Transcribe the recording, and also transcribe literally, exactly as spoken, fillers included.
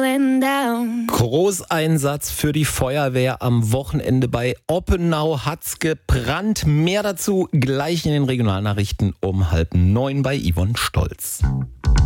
going down. Großeinsatz für die Feuerwehr am Wochenende bei Oppenau hat's gebrannt. Mehr dazu gleich in den Regionalnachrichten um halb neun bei Yvonne Stolz.